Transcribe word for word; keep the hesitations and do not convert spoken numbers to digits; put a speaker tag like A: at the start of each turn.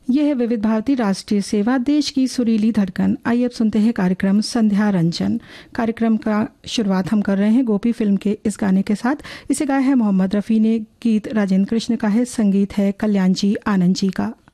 A: यह है विविध भारती राष्ट्रीय सेवा, देश की सुरीली धड़कन। आइए अब सुनते हैं कार्यक्रम संध्या रंजन। कार्यक्रम का शुरुआत हम कर रहे हैं गोपी फिल्म के इस गाने के साथ। इसे गाया है मोहम्मद रफ़ी ने, गीत राजेंद्र कृष्ण का है, संगीत है कल्याण जी आनंद जी का।